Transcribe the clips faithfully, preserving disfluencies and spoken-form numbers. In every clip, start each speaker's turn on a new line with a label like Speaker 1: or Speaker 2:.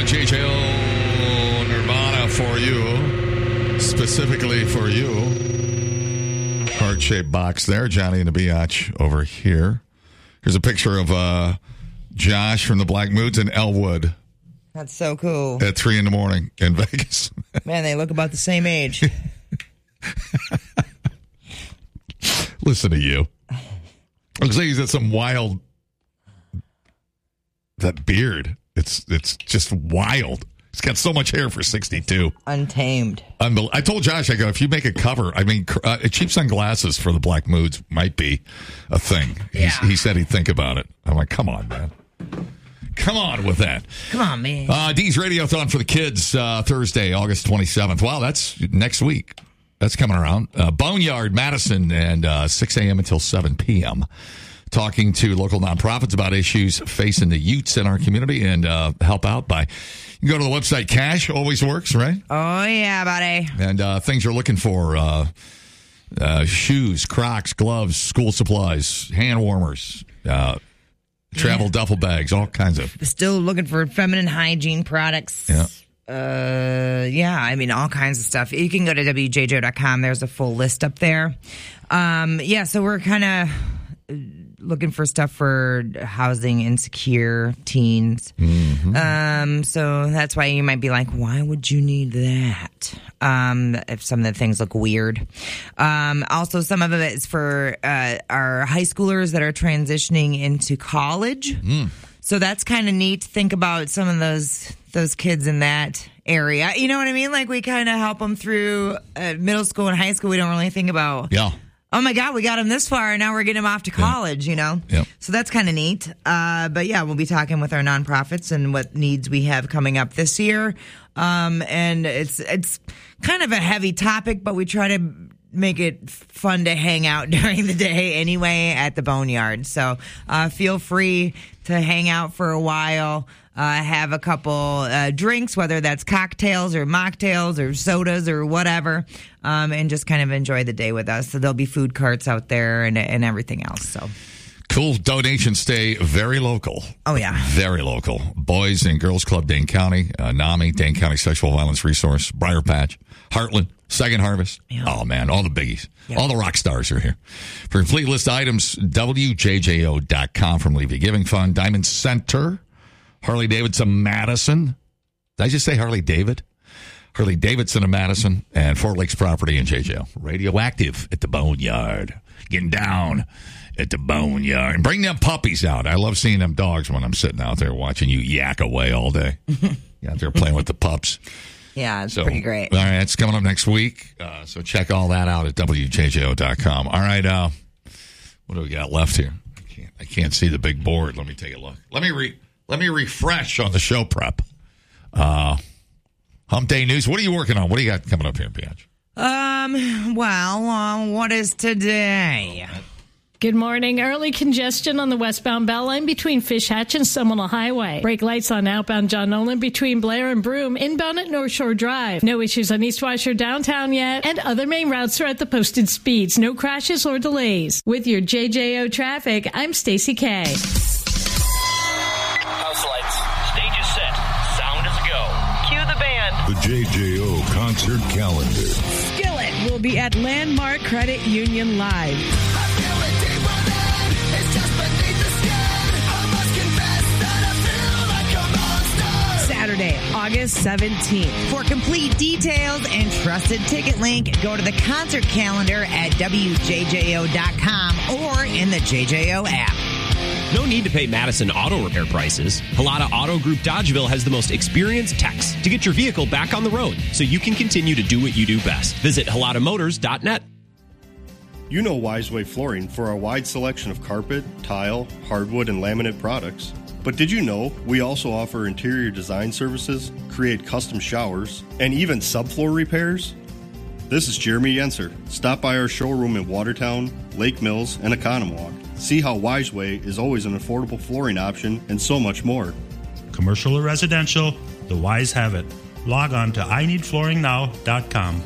Speaker 1: J J O Nirvana for you, specifically for you. Heart-shaped box there. Johnny and the Biatch over here. Here's a picture of uh, Josh from the Black Moods in Elwood.
Speaker 2: That's so cool.
Speaker 1: At three in the morning in Vegas.
Speaker 2: Man, they look about the same age.
Speaker 1: Listen to you. Looks like he's got some wild... That beard. It's it's just wild. He's got so much hair for sixty-two.
Speaker 2: Untamed.
Speaker 1: Unbel- I told Josh, I go, if you make a cover, I mean, uh, cheap sunglasses for the Black Moods might be a thing.
Speaker 2: Yeah.
Speaker 1: He's, he said he'd think about it. I'm like, come on, man. Come on with that.
Speaker 2: Come on, man.
Speaker 1: Uh, D's Radiothon for the kids, uh, Thursday, August twenty-seventh. Wow, that's next week. That's coming around. Uh, Boneyard, Madison, and uh, six a.m. until seven p.m. Talking to local nonprofits about issues facing the youths in our community and uh, help out by, you can go to the website. Cash always works, right?
Speaker 2: Oh, yeah, buddy.
Speaker 1: And uh, things you're looking for, uh, uh, shoes, Crocs, gloves, school supplies, hand warmers, uh, travel yeah. duffel bags, all kinds of.
Speaker 2: Still looking for feminine hygiene products.
Speaker 1: Yeah.
Speaker 2: Uh, yeah, I mean, all kinds of stuff. You can go to W J J O dot com. There's a full list up there. Um, yeah, so we're kind of looking for stuff for housing insecure teens.
Speaker 1: Mm-hmm.
Speaker 2: Um, so that's why you might be like, why would you need that? Um, if some of the things look weird. Um, also, some of it is for uh, our high schoolers that are transitioning into college.
Speaker 1: Mm.
Speaker 2: So that's kind of neat to think about some of those those kids in that area. You know what I mean? Like we kind of help them through uh, middle school and high school. We don't really think about,
Speaker 1: yeah.
Speaker 2: oh my God, we got them this far and now we're getting them off to college, yeah. you know?
Speaker 1: Yep.
Speaker 2: So that's kind of neat. Uh, but yeah, we'll be talking with our nonprofits and what needs we have coming up this year. Um, and it's it's kind of a heavy topic, but we try to make it fun to hang out during the day anyway at the Boneyard. So uh, feel free to hang out for a while, uh, have a couple uh, drinks, whether that's cocktails or mocktails or sodas or whatever, um, and just kind of enjoy the day with us. So there'll be food carts out there and, and everything else. So
Speaker 1: cool. Donations stay very local.
Speaker 2: Oh, yeah.
Speaker 1: Very local. Boys and Girls Club, Dane County, uh, NAMI, Dane County Sexual Violence Resource, Briar Patch, Heartland, Second Harvest. Yeah. Oh, man, all the biggies. Yep. All the rock stars are here. For complete list items, W J J O dot com from Levy Giving Fund, Diamond Center, Harley Davidson Madison. Did I just say Harley David? Harley Davidson of Madison, and Fort Lakes Property in J J O. Radioactive at the Boneyard. Getting down at the Boneyard. And bring them puppies out. I love seeing them dogs when I'm sitting out there watching you yak away all day. You're out there playing with the pups.
Speaker 2: Yeah, it's
Speaker 1: so,
Speaker 2: pretty great.
Speaker 1: All right, it's coming up next week. Uh, so check all that out at W J J O dot com. All right, uh, what do we got left here? I can't, I can't see the big board. Let me take a look. Let me re, let me refresh on the show prep. Uh, Hump Day News. What are you working on? What do you got coming up here, Biatch?
Speaker 2: Um, well, uh, what is today?
Speaker 3: Good morning. Early congestion on the westbound Bell Line between Fish Hatch and Seminole Highway. Brake lights on outbound John Nolan between Blair and Broome, inbound at North Shore Drive. No issues on East Washer downtown yet, and other main routes are at the posted speeds. No crashes or delays. With your J J O traffic, I'm Stacy K.
Speaker 4: House lights. Stage is set. Sound is go. Cue the band.
Speaker 5: The J J O concert calendar.
Speaker 6: Skillet will be at Landmark Credit Union Live. Saturday, August seventeenth.
Speaker 2: For complete details and trusted ticket link, go to the concert calendar at W J J O dot com or in the J J O app.
Speaker 7: No need to pay Madison auto repair prices. Halata Auto Group Dodgeville has the most experienced techs to get your vehicle back on the road so you can continue to do what you do best. Visit halata motors dot net.
Speaker 8: You know Wiseway Flooring for our wide selection of carpet, tile, hardwood, and laminate products. But did you know we also offer interior design services, create custom showers, and even subfloor repairs? This is Jeremy Yenser. Stop by our showroom in Watertown, Lake Mills, and Economwalk. See how Wiseway is always an affordable flooring option and so much more.
Speaker 9: Commercial or residential, the Wise have it. Log on to I need flooring now dot com.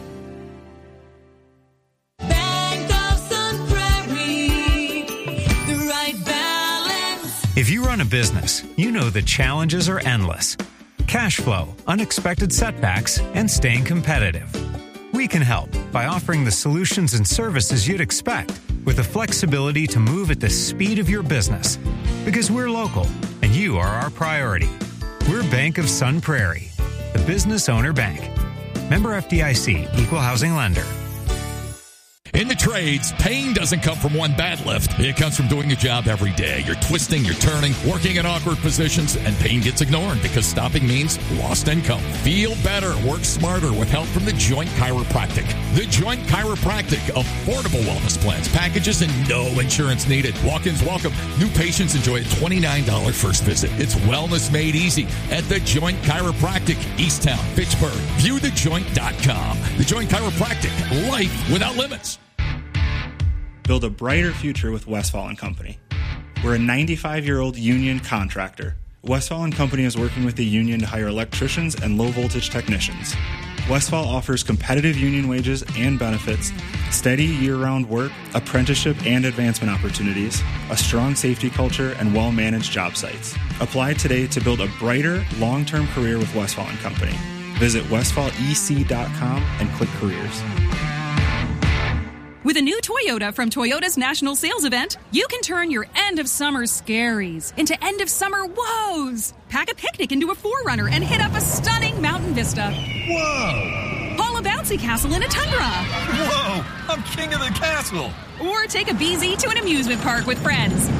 Speaker 10: If you run a business, you know the challenges are endless. cash flow, unexpected setbacks, and staying competitive. We can help by offering the solutions and services you'd expect with the flexibility to move at the speed of your business. Because we're local and you are our priority. We're Bank of Sun Prairie, the business owner bank. Member F D I C, Equal Housing Lender.
Speaker 1: In the trades, pain doesn't come from one bad lift. It comes from doing a job every day. You're twisting, you're turning, working in awkward positions, and pain gets ignored because stopping means lost income. Feel better, work smarter with help from The Joint Chiropractic. The Joint Chiropractic, affordable wellness plans, packages, and no insurance needed. Walk-ins welcome. New patients enjoy a twenty-nine dollars first visit. It's wellness made easy at The Joint Chiropractic, Easttown, Fitchburg. View the joint dot com. The Joint Chiropractic, life without limits.
Speaker 11: Build a brighter future with Westfall and Company. We're a ninety-five-year-old union contractor. Westfall and Company is working with the union to hire electricians and low-voltage technicians. Westfall offers competitive union wages and benefits, steady year-round work, apprenticeship and advancement opportunities, a strong safety culture, and well-managed job sites. Apply today to build a brighter, long-term career with Westfall and Company. Visit westfall e c dot com and click careers.
Speaker 12: With a new Toyota from Toyota's National Sales Event, you can turn your end-of-summer scaries into end-of-summer woes. Pack a picnic into a four runner and hit up a stunning mountain vista.
Speaker 13: Whoa!
Speaker 12: Haul a bouncy castle in a Tundra.
Speaker 13: Whoa! I'm king of the castle!
Speaker 12: Or take a B Z to an amusement park with friends.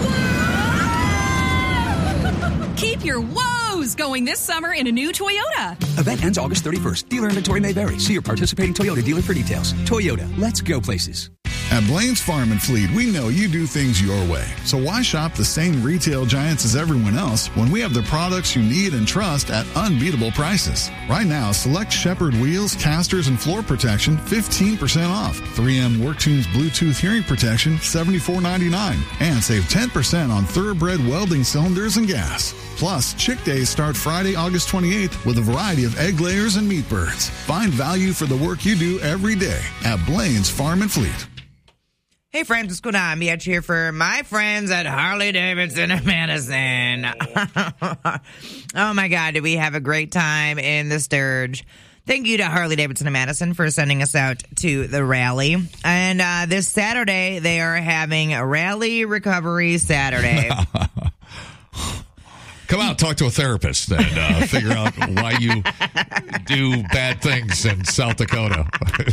Speaker 12: Keep your woes going this summer in a new Toyota.
Speaker 14: Event ends August thirty-first. Dealer inventory may vary. See your participating Toyota dealer for details. Toyota, let's go places.
Speaker 15: At Blaine's Farm and Fleet, we know you do things your way. So why shop the same retail giants as everyone else when we have the products you need and trust at unbeatable prices? Right now, select Shepherd wheels, casters, and floor protection fifteen percent off. three M WorkTunes Bluetooth hearing protection seventy-four ninety-nine. And save ten percent on Thoroughbred welding cylinders and gas. Plus, Chick Days start Friday, August twenty-eighth with a variety of egg layers and meat birds. Find value for the work you do every day at Blaine's Farm and Fleet.
Speaker 2: Hey friends, what's going on? Mitch here for my friends at Harley Davidson of Madison. Oh my God, did we have a great time in the Sturge. Thank you to Harley Davidson of Madison for sending us out to the rally. And uh, this Saturday, they are having a Rally Recovery Saturday.
Speaker 1: Come out, talk to a therapist, and uh, figure out why you do bad things in South Dakota.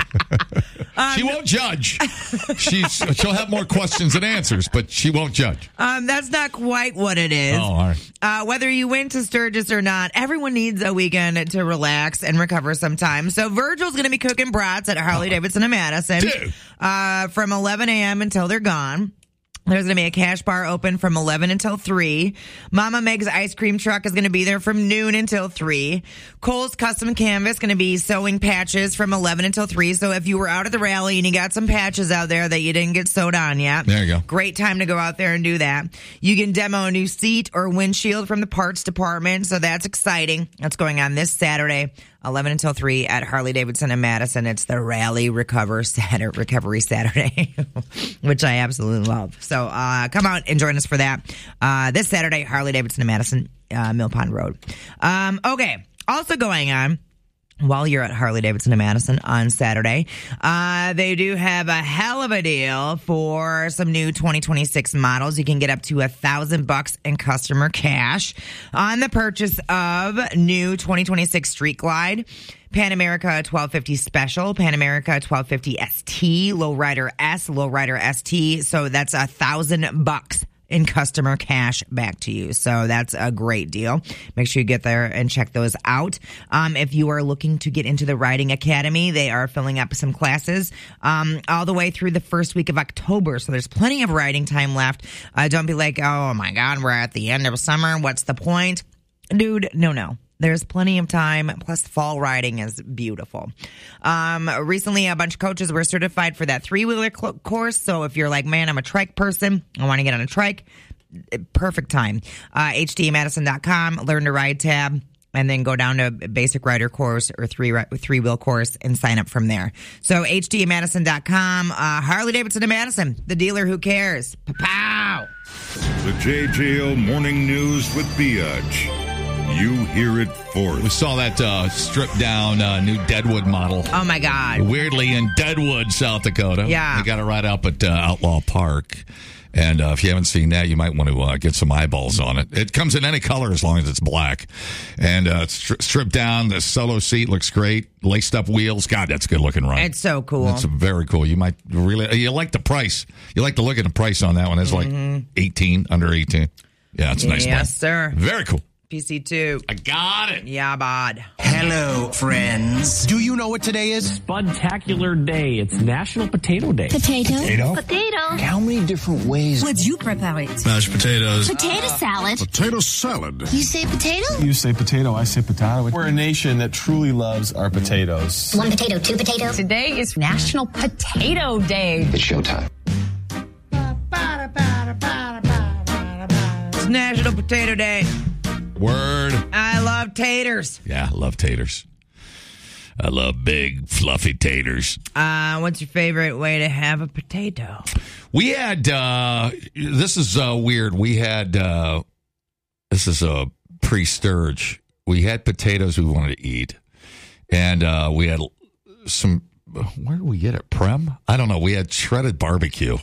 Speaker 1: Um, she won't judge. She's she'll have more questions than answers, but she won't judge.
Speaker 2: Um, that's not quite what it is.
Speaker 1: Oh, all right.
Speaker 2: Uh, whether you went to Sturgis or not, everyone needs a weekend to relax and recover sometime. So Virgil's going to be cooking brats at Harley Davidson of Madison uh, from eleven a.m. until they're gone. There's going to be a cash bar open from eleven until three. Mama Meg's ice cream truck is going to be there from noon until three. Cole's Custom Canvas going to be sewing patches from eleven until three. So if you were out at the rally and you got some patches out there that you didn't get sewed on yet,
Speaker 1: there you go.
Speaker 2: Great time to go out there and do that. You can demo a new seat or windshield from the parts department. So that's exciting. That's going on this Saturday, eleven until three at Harley Davidson in Madison. It's the Rally Recover Saturday, Recovery Saturday, which I absolutely love. So uh, come out and join us for that uh, this Saturday, Harley Davidson in Madison, uh, Mill Pond Road. Um, okay, also going on, while you're at Harley Davidson in Madison on Saturday, uh, they do have a hell of a deal for some new twenty twenty-six models. You can get up to a thousand bucks in customer cash on the purchase of new twenty twenty-six Street Glide, Pan America twelve fifty Special, Pan America twelve fifty S T, Lowrider S, Lowrider S T. So that's a thousand bucks in customer cash back to you. So that's a great deal. Make sure you get there and check those out. Um, if you are looking to get into the Riding Academy, they are filling up some classes um, all the way through the first week of October. So there's plenty of riding time left. Uh, don't be like, oh my God, we're at the end of summer. What's the point? Dude, no, no. There's plenty of time, plus fall riding is beautiful. Um, recently, a bunch of coaches were certified for that three-wheeler cl- course, so if you're like, man, I'm a trike person, I want to get on a trike, perfect time. Uh, H D Madison dot com, learn to ride tab, and then go down to basic rider course or three three-wheel course and sign up from there. So H D Madison dot com, uh, Harley Davidson of Madison, the dealer who cares. Pa-pow!
Speaker 5: The J J O Morning News with Biatch. You hear it first.
Speaker 1: We saw that uh, stripped down uh, new Deadwood model.
Speaker 2: Oh, my God.
Speaker 1: Weirdly in Deadwood, South Dakota.
Speaker 2: Yeah.
Speaker 1: They got it right up at uh, Outlaw Park. And uh, if you haven't seen that, you might want to uh, get some eyeballs on it. It comes in any color as long as it's black. And uh, it's stri- stripped down. The solo seat looks great. Laced up wheels. God, that's good looking, right?
Speaker 2: It's so cool.
Speaker 1: It's very cool. You might really, you like the price. You like to look at the price on that one. It's
Speaker 2: Mm-hmm.
Speaker 1: like eighteen, under eighteen. Yeah, it's a nice.
Speaker 2: Yes,
Speaker 1: bike.
Speaker 2: sir.
Speaker 1: Very cool.
Speaker 2: P C two.
Speaker 1: I got it.
Speaker 2: Yeah, bod.
Speaker 16: Hello, friends. Do you know what today is?
Speaker 17: Spudtacular Day. It's National Potato Day.
Speaker 18: Potato.
Speaker 16: Potato.
Speaker 18: Potato.
Speaker 16: How many different ways
Speaker 18: would you prepare it?
Speaker 19: Mashed potatoes.
Speaker 18: Potato salad.
Speaker 19: Potato salad.
Speaker 18: You say potato?
Speaker 20: You say potato, I say potato. We're a nation that truly loves our potatoes.
Speaker 18: One potato, two potatoes. Today is National Potato Day.
Speaker 16: It's showtime.
Speaker 2: It's National Potato Day.
Speaker 1: Word.
Speaker 2: I love taters.
Speaker 1: Yeah, I love taters. I love big, fluffy taters.
Speaker 2: Uh, what's your favorite way to have a potato?
Speaker 1: We had, uh, this is uh, weird. We had, uh, this is a pre-sturge. We had potatoes we wanted to eat. And uh, we had some, where did we get it? Prem? I don't know. We had shredded barbecue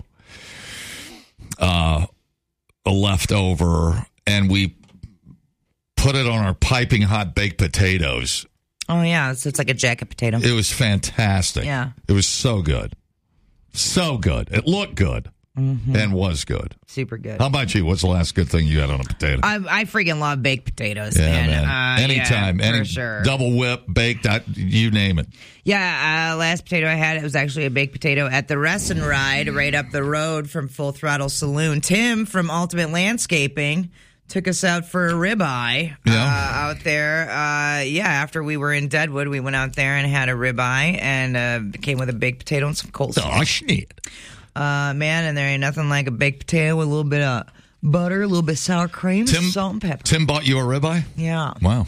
Speaker 1: uh, left over, and we put it on our piping hot baked potatoes.
Speaker 2: Oh, yeah. So it's like a jacket potato.
Speaker 1: It was fantastic.
Speaker 2: Yeah.
Speaker 1: It was so good. So good. It looked good
Speaker 2: mm-hmm.
Speaker 1: and was good.
Speaker 2: Super good.
Speaker 1: How about you? What's the last good thing you had on a potato?
Speaker 2: I, I freaking love baked potatoes,
Speaker 1: yeah,
Speaker 2: man.
Speaker 1: man.
Speaker 2: Uh,
Speaker 1: Anytime.
Speaker 2: yeah,
Speaker 1: Any
Speaker 2: for sure.
Speaker 1: Double whip, baked, I, you name it.
Speaker 2: Yeah, uh, last potato I had, it was actually a baked potato at the Rest and Ride right up the road from Full Throttle Saloon. Tim from Ultimate Landscaping took us out for a ribeye
Speaker 1: yeah.
Speaker 2: uh, out there. Uh, yeah, after we were in Deadwood, we went out there and had a ribeye, and uh, came with a baked potato and some coleslaw.
Speaker 1: Oh, shit.
Speaker 2: Uh, man, and there ain't nothing like a baked potato with a little bit of butter, a little bit of sour cream,
Speaker 1: Tim,
Speaker 2: salt and pepper.
Speaker 1: Tim bought you a ribeye?
Speaker 2: Yeah.
Speaker 1: Wow.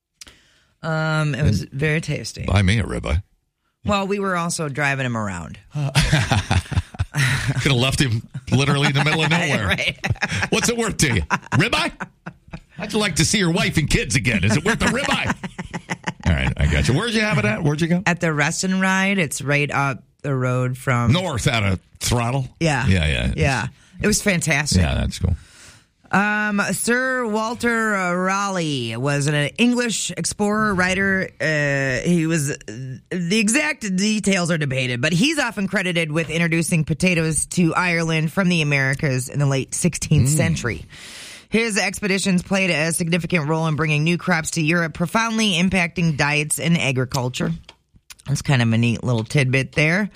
Speaker 2: Um, it was very tasty.
Speaker 1: Buy me a ribeye.
Speaker 2: Well, we were also driving him around.
Speaker 1: Uh, Could have left him literally in the middle of nowhere.
Speaker 2: Right.
Speaker 1: What's it worth to you? Ribeye? I'd like to see your wife and kids again. Is it worth a ribeye? All right, I got you. Where'd you have it at? Where'd you go?
Speaker 2: At the Rest and Ride. It's right up the road from...
Speaker 1: North out of Throttle?
Speaker 2: Yeah.
Speaker 1: Yeah, yeah.
Speaker 2: Yeah. It was fantastic.
Speaker 1: Yeah, that's cool.
Speaker 2: Um, Sir Walter uh, Raleigh was an English explorer, writer. Uh, he was, the exact details are debated, but he's often credited with introducing potatoes to Ireland from the Americas in the late sixteenth mm. century. His expeditions played a significant role in bringing new crops to Europe, profoundly impacting diets and agriculture. That's kind of a neat little tidbit there.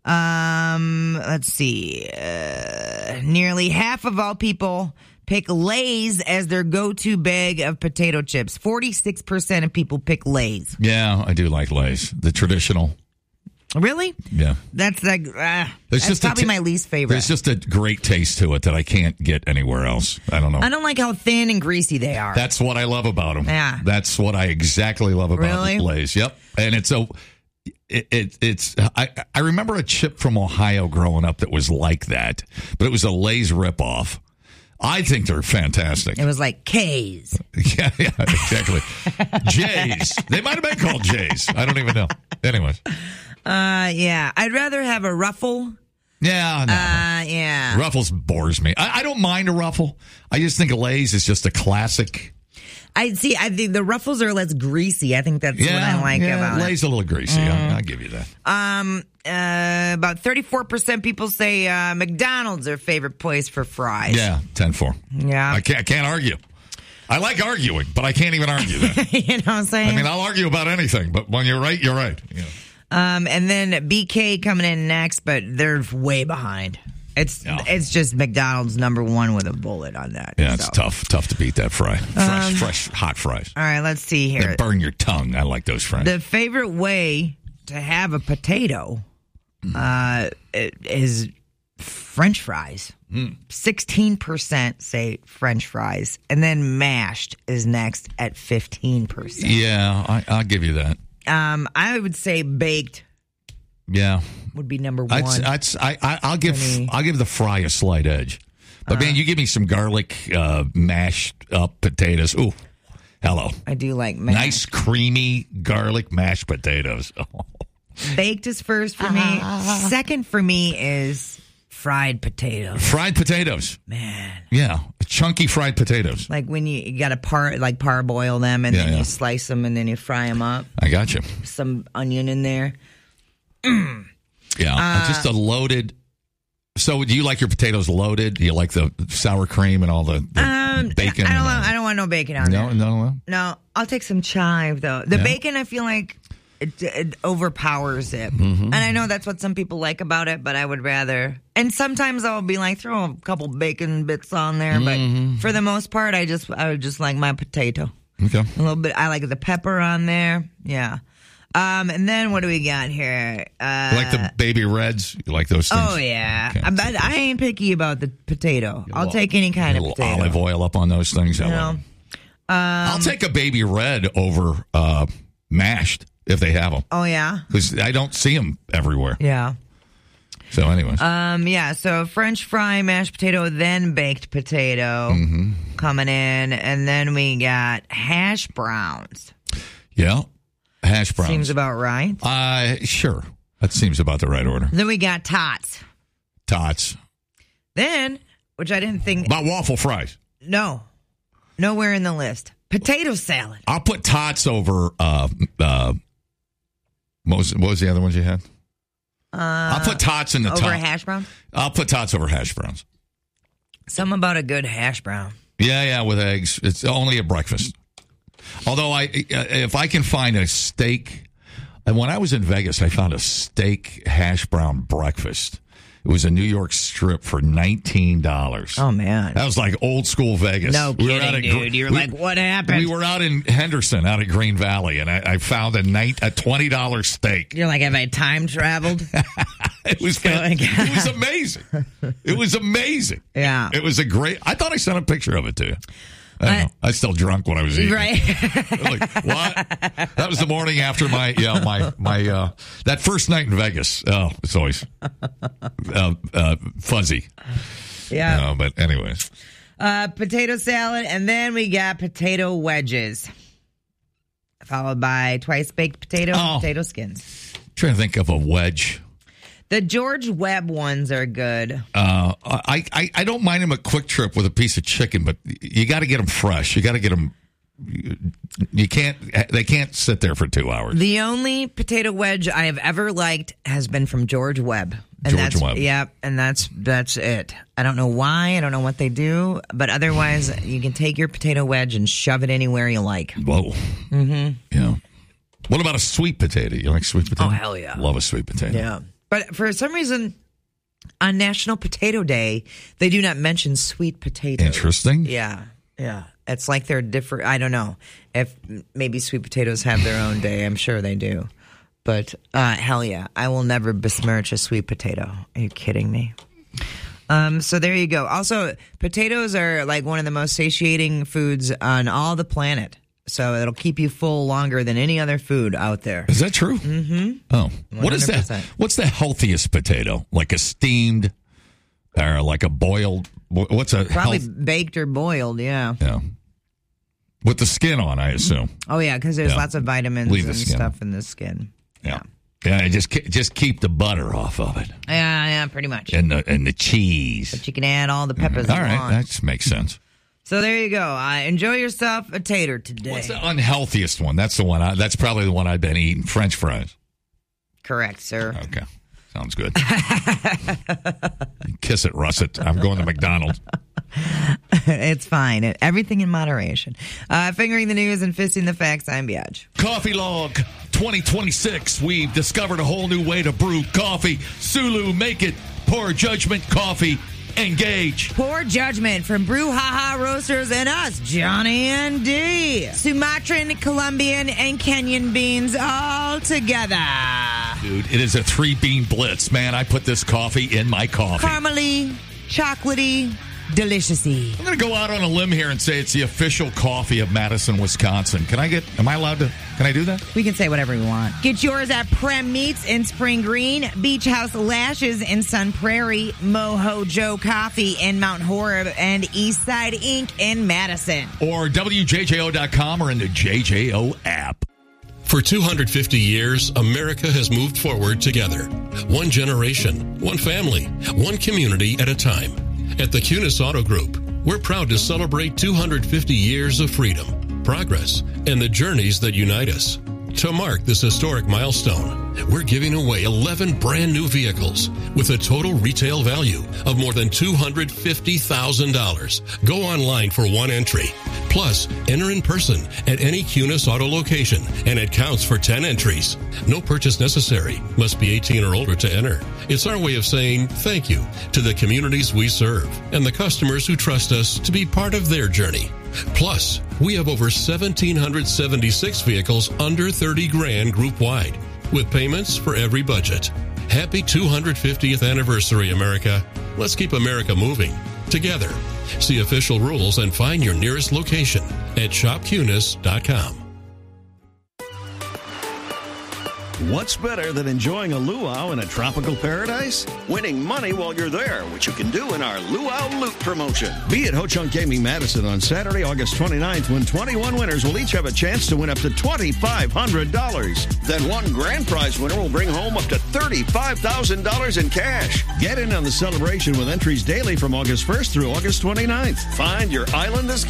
Speaker 2: Um, let's see. Uh, nearly half of all people pick Lay's as their go-to bag of potato chips. forty-six percent of people pick Lay's.
Speaker 1: Yeah, I do like Lay's. The traditional.
Speaker 2: Really?
Speaker 1: Yeah.
Speaker 2: That's like, uh,
Speaker 1: There's
Speaker 2: that's
Speaker 1: just
Speaker 2: probably
Speaker 1: t-
Speaker 2: my least favorite.
Speaker 1: There's just a great taste to it that I can't get anywhere else. I don't know.
Speaker 2: I don't like how thin and greasy they are.
Speaker 1: That's what I love about them.
Speaker 2: Yeah.
Speaker 1: That's what I exactly love about
Speaker 2: really?
Speaker 1: Lay's. Yep. And it's a... It, it, it's I, I remember a chip from Ohio growing up that was like that, but it was a Lay's ripoff. I think they're fantastic.
Speaker 2: It was like K's.
Speaker 1: Yeah, yeah, exactly. J's. They might have been called J's. I don't even know. Anyways.
Speaker 2: Uh, yeah. I'd rather have a Ruffle.
Speaker 1: Yeah, no.
Speaker 2: Uh, yeah.
Speaker 1: Ruffles bores me. I, I don't mind a Ruffle. I just think Lay's is just a classic.
Speaker 2: I see. I think the Ruffles are less greasy. I think that's
Speaker 1: yeah,
Speaker 2: what I like
Speaker 1: yeah,
Speaker 2: about it.
Speaker 1: Lay's a little greasy.
Speaker 2: Mm.
Speaker 1: I'll, I'll give you that.
Speaker 2: Um, uh, about thirty-four percent people say uh, McDonald's their favorite place for fries.
Speaker 1: Yeah, ten four.
Speaker 2: Yeah,
Speaker 1: I can't. I can't argue. I like arguing, but I can't even argue that.
Speaker 2: You know what I'm saying?
Speaker 1: I mean, I'll argue about anything, but when you're right, you're right. Yeah.
Speaker 2: Um, and then B K coming in next, but they're way behind. It's yeah. it's just McDonald's number one with a bullet on that.
Speaker 1: Yeah,
Speaker 2: so.
Speaker 1: It's tough. Tough to beat that fry. Fresh,
Speaker 2: um,
Speaker 1: fresh, hot fries.
Speaker 2: All right, let's see here.
Speaker 1: They burn your tongue. I like those fries.
Speaker 2: The favorite way to have a potato uh, is French fries.
Speaker 1: Mm.
Speaker 2: sixteen percent say French fries. And then mashed is next at fifteen percent.
Speaker 1: Yeah, I, I'll give you that.
Speaker 2: Um, I would say baked.
Speaker 1: Yeah,
Speaker 2: would be number one.
Speaker 1: I'd, I'd, I, I'll give I'll give the fry a slight edge, but uh, man, you give me some garlic uh, mashed up potatoes. Ooh, Hello.
Speaker 2: I do like mashed.
Speaker 1: Nice, creamy garlic mashed potatoes.
Speaker 2: Baked is first for me. Second for me is fried potatoes.
Speaker 1: Fried potatoes.
Speaker 2: Man.
Speaker 1: Yeah. Chunky fried potatoes.
Speaker 2: Like when you, you got to par, like parboil them and
Speaker 1: Yeah,
Speaker 2: then
Speaker 1: yeah.
Speaker 2: you slice them and then you fry them up.
Speaker 1: I got you.
Speaker 2: Some onion in there.
Speaker 1: Yeah.
Speaker 2: Uh,
Speaker 1: just a loaded. So do you like your potatoes loaded? Do you like the sour cream and all the, the
Speaker 2: Um,
Speaker 1: bacon?
Speaker 2: I don't,
Speaker 1: and
Speaker 2: want,
Speaker 1: all-
Speaker 2: I don't want no bacon on
Speaker 1: No,
Speaker 2: there.
Speaker 1: no, no.
Speaker 2: No, I'll take some chive though. The
Speaker 1: Yeah.
Speaker 2: bacon, I feel like it, it overpowers it,
Speaker 1: Mhm.
Speaker 2: and I know that's what some people like about it. But I would rather. And sometimes I'll be like, throw a couple bacon bits on there.
Speaker 1: Mhm.
Speaker 2: But for the most part, I just I would just like my potato.
Speaker 1: Okay.
Speaker 2: A little bit. I like the pepper on there. Yeah. Um, and then what do we got here? Uh,
Speaker 1: You like the baby reds? You like those things?
Speaker 2: Oh yeah, I, but I ain't picky about the potato. I'll take any kind
Speaker 1: A
Speaker 2: of
Speaker 1: little
Speaker 2: potato.
Speaker 1: olive oil up on those things. I
Speaker 2: You
Speaker 1: love
Speaker 2: know?
Speaker 1: them. I'll take a baby red over uh, mashed if they have them.
Speaker 2: Oh yeah.
Speaker 1: Because I don't see them everywhere.
Speaker 2: Yeah.
Speaker 1: So, anyways.
Speaker 2: Um, yeah, so French fry, mashed potato, then baked potato
Speaker 1: Mhm.
Speaker 2: coming in, and then we got hash browns.
Speaker 1: Yeah. Hash browns.
Speaker 2: Seems about right.
Speaker 1: Uh, sure. That seems about the right order.
Speaker 2: Then we got tots.
Speaker 1: Tots.
Speaker 2: Then, which I didn't think.
Speaker 1: About waffle fries.
Speaker 2: No, nowhere in the list. Potato salad.
Speaker 1: I'll put tots over. Uh, uh, what, was, what was the other ones you had?
Speaker 2: Uh,
Speaker 1: I'll put tots in the
Speaker 2: over
Speaker 1: top.
Speaker 2: hash browns.
Speaker 1: I'll put tots over hash browns.
Speaker 2: Something about a good hash brown.
Speaker 1: Yeah, yeah, with eggs. It's only at breakfast. Although I, if I can find a steak, and when I was in Vegas, I found a steak hash brown breakfast. It was a New York strip for nineteen dollars.
Speaker 2: Oh man,
Speaker 1: that was like old school Vegas.
Speaker 2: No
Speaker 1: We were
Speaker 2: kidding,
Speaker 1: out at
Speaker 2: dude.
Speaker 1: Gre-
Speaker 2: You're
Speaker 1: we-
Speaker 2: like, what happened?
Speaker 1: We were out in Henderson, out at Green Valley, and I, I found a night a twenty dollar steak.
Speaker 2: You're like, have I time traveled?
Speaker 1: It was fan- it was amazing. It was amazing.
Speaker 2: Yeah,
Speaker 1: it was a great. I thought I sent a picture of it to you. I don't know. I was still drunk when I was eating.
Speaker 2: Right.
Speaker 1: Like, what? That was the morning after my, yeah, my, my, uh, that first night in Vegas. Oh, it's always uh, uh, fuzzy.
Speaker 2: Yeah.
Speaker 1: Uh, but anyways.
Speaker 2: Uh, potato salad, and then we got potato wedges, followed by twice baked potato
Speaker 1: Oh.
Speaker 2: potato skins.
Speaker 1: Trying to think of a wedge.
Speaker 2: The George Webb ones are good.
Speaker 1: Uh, I, I, I don't mind them a quick trip with a piece of chicken, but you got to get them fresh. You got to get them. You, you can't. They can't sit there for two hours.
Speaker 2: The only potato wedge I have ever liked has been from George Webb. And
Speaker 1: George
Speaker 2: that's,
Speaker 1: Webb.
Speaker 2: Yep, and that's that's it. I don't know why. I don't know what they do, but otherwise, you can take your potato wedge and shove it anywhere you like.
Speaker 1: Whoa.
Speaker 2: Mm-hmm.
Speaker 1: Yeah. What about a sweet potato? You like sweet potato?
Speaker 2: Oh, hell yeah.
Speaker 1: Love a sweet potato.
Speaker 2: Yeah. But for some reason, on National Potato Day, they do not mention sweet potatoes.
Speaker 1: Interesting.
Speaker 2: Yeah, yeah. It's like they're different. I don't know if maybe sweet potatoes have their own day. I'm sure they do. But uh, hell yeah, I will never besmirch a sweet potato. Are you kidding me? Um, so there you go. Also, potatoes are like one of the most satiating foods on all the planet. So it'll keep you full longer than any other food out there.
Speaker 1: Is that true?
Speaker 2: Mm-hmm.
Speaker 1: Oh, what is
Speaker 2: one hundred
Speaker 1: that?
Speaker 2: percent.
Speaker 1: What's the healthiest potato? Like a steamed, or like a boiled? wh- What's a
Speaker 2: Probably
Speaker 1: health-
Speaker 2: baked or boiled, yeah.
Speaker 1: Yeah, with the skin on, I assume.
Speaker 2: Oh, yeah, because there's
Speaker 1: Yeah.
Speaker 2: lots of vitamins
Speaker 1: Leave the
Speaker 2: and
Speaker 1: skin.
Speaker 2: stuff in the skin.
Speaker 1: Yeah, yeah. Just ke- just keep the butter off of it,
Speaker 2: Yeah, yeah, pretty much.
Speaker 1: and the and the cheese.
Speaker 2: But you can add all the peppers
Speaker 1: All
Speaker 2: you
Speaker 1: right,
Speaker 2: want.
Speaker 1: that just makes sense.
Speaker 2: So there you go. Uh, enjoy yourself a tater today.
Speaker 1: What's the unhealthiest one? That's the one. I, that's probably the one I've been eating. French fries.
Speaker 2: Correct, sir.
Speaker 1: Okay, sounds good. Kiss it, Russet. I'm going to McDonald's.
Speaker 2: It's fine. Everything in moderation. Uh, fingering the news and fisting the facts, I'm Biage.
Speaker 1: Coffee Log twenty twenty-six. We've discovered a whole new way to brew coffee. Sulu, make it. Poor judgment coffee. Engage.
Speaker 2: Poor judgment from Brouhaha Roasters and us, Johnny and D. Sumatran, Colombian, and Kenyan beans all together.
Speaker 1: Dude, it is a three bean blitz. Man, I put this coffee in my coffee.
Speaker 2: Caramely, chocolatey, Deliciousy.
Speaker 1: I'm going to go out on a limb here and say it's the official coffee of Madison, Wisconsin. Can I get, am I allowed to, can I do that?
Speaker 2: We can say whatever we want. Get yours at Prem Meats in Spring Green, Beach House Lashes in Sun Prairie, Moho Joe Coffee in Mount Horeb, and Eastside Incorporated in Madison.
Speaker 1: Or W J J O dot com or in the J J O app.
Speaker 19: For two hundred fifty years, America has moved forward together. One generation, one family, one community at a time. At the Cunis Auto Group, we're proud to celebrate two hundred fifty years of freedom, progress, and the journeys that unite us. To mark this historic milestone, we're giving away eleven brand new vehicles with a total retail value of more than two hundred fifty thousand dollars. Go online for one entry. Plus, enter in person at any Cunis Auto location, and it counts for ten entries. No purchase necessary. Must be eighteen or older to enter. It's our way of saying thank you to the communities we serve and the customers who trust us to be part of their journey. Plus, we have over one thousand seven hundred seventy-six vehicles under thirty grand group wide, with payments for every budget. Happy two hundred fiftieth anniversary, America. Let's keep America moving together. See official rules and find your nearest location at shop cunis dot com.
Speaker 21: What's better than enjoying a luau in a tropical paradise? Winning money while you're there, which you can do in our Luau Loot promotion. Be at Ho Chunk Gaming Madison on Saturday, August twenty-ninth, when twenty-one winners will each have a chance to win up to twenty-five hundred dollars. Then one grand prize winner will bring home up to thirty-five thousand dollars in cash. Get in on the celebration with entries daily from August first through August twenty-ninth. Find your island escape.